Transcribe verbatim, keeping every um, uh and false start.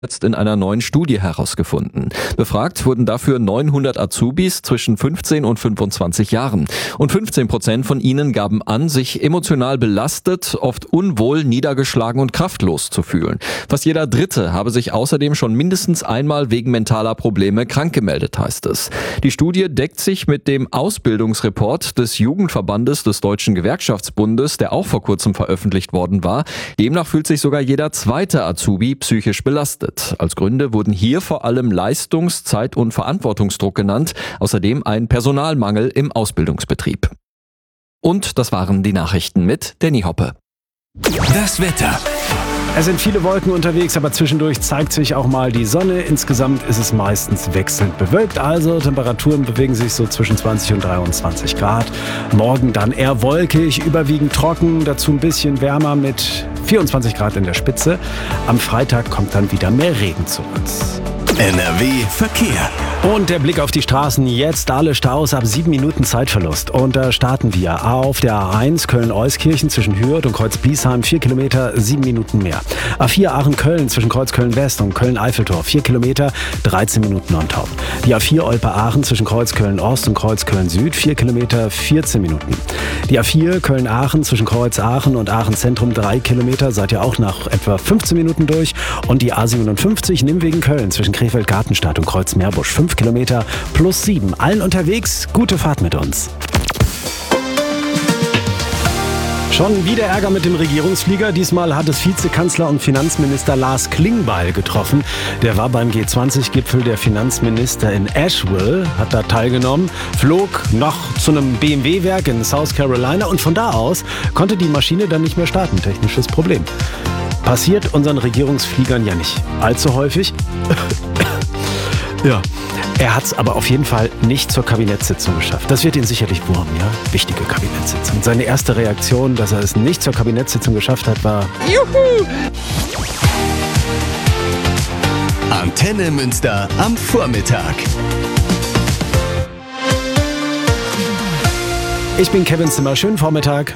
Jetzt in einer neuen Studie herausgefunden. Befragt wurden dafür neunhundert Azubis zwischen fünfzehn und fünfundzwanzig Jahren. Und fünfzehn Prozent von ihnen gaben an, sich emotional belastet, oft unwohl, niedergeschlagen und kraftlos zu fühlen. Fast jeder Dritte habe sich außerdem schon mindestens einmal wegen mentaler Probleme krank gemeldet, heißt es. Die Studie deckt sich mit dem Ausbildungsreport des Jugendverbandes des Deutschen Gewerkschaftsbundes, der auch vor kurzem veröffentlicht worden war. Demnach fühlt sich sogar jeder zweite Azubi psychisch belastet. Als Gründe wurden hier vor allem Leistungs-, Zeit- und Verantwortungsdruck genannt, außerdem ein Personalmangel im Ausbildungsbetrieb. Und das waren die Nachrichten mit Danny Hoppe. Das Wetter. Es sind viele Wolken unterwegs, aber zwischendurch zeigt sich auch mal die Sonne. Insgesamt ist es meistens wechselnd bewölkt, also Temperaturen bewegen sich so zwischen zwanzig und dreiundzwanzig Grad. Morgen dann eher wolkig, überwiegend trocken, dazu ein bisschen wärmer mit vierundzwanzig Grad in der Spitze. Am Freitag kommt dann wieder mehr Regen zu uns. N R W Verkehr. Und der Blick auf die Straßen, jetzt alle Staus ab sieben Minuten Zeitverlust. Und da starten wir auf der A eins Köln-Euskirchen zwischen Hürth und Kreuz-Biesheim, vier Kilometer, sieben Minuten mehr. A vier Aachen-Köln zwischen Kreuz-Köln-West und Köln-Eiffeltor, vier Kilometer, dreizehn Minuten on top. Die A vier Olpe-Aachen zwischen Kreuz-Köln-Ost und Kreuz-Köln-Süd, vier Kilometer, vierzehn Minuten. Die A vier Köln-Aachen zwischen Kreuz-Aachen und Aachen-Zentrum, drei Kilometer, seid ihr auch nach etwa fünfzehn Minuten durch. Und die A siebenundfünfzig Nimwegen-Köln zwischen Krefeld-Gartenstadt und Kreuz-Meerbusch, fünf Kilometer plus sieben. Allen unterwegs, gute Fahrt mit uns. Schon wieder Ärger mit dem Regierungsflieger. Diesmal hat es Vizekanzler und Finanzminister Lars Klingbeil getroffen. Der war beim G zwanzig Gipfel der Finanzminister in Asheville, hat da teilgenommen, flog noch zu einem B M W-Werk in South Carolina und von da aus konnte die Maschine dann nicht mehr starten. Technisches Problem. Passiert unseren Regierungsfliegern ja nicht allzu häufig. Ja, er hat es aber auf jeden Fall nicht zur Kabinettssitzung geschafft. Das wird ihn sicherlich wurmen, ja? Wichtige Kabinettssitzung. Seine erste Reaktion, dass er es nicht zur Kabinettssitzung geschafft hat, war Juhu! Antenne Münster am Vormittag. Ich bin Kevin Zimmer. Schönen Vormittag.